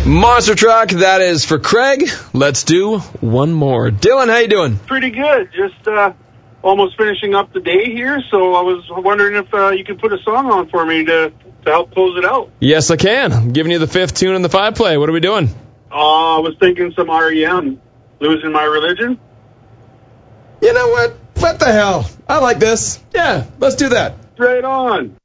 Monster Truck, that is for Craig. Let's do one more. Dylan, how you doing? Pretty good. Just almost finishing up the day here, so I was wondering if you could put a song on for me to help close it out. Yes, I can. I'm giving you the fifth tune in the 5-play. What are we doing? I was thinking some REM, Losing My Religion. You know what? What the hell? I like this. Yeah, let's do that. Right on.